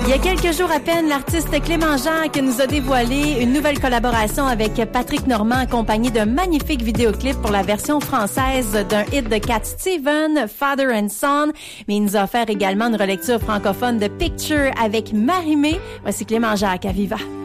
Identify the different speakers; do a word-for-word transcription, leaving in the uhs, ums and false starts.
Speaker 1: Il y a quelques jours à peine, l'artiste Clément Jacques nous a dévoilé une nouvelle collaboration avec Patrick Normand, accompagné d'un magnifique vidéoclip pour la version française d'un hit de Cat Stevens, Father and Son. Mais il nous a offert également une relecture francophone de Picture avec Marie-Mé. Voici Clément Jacques à Viva.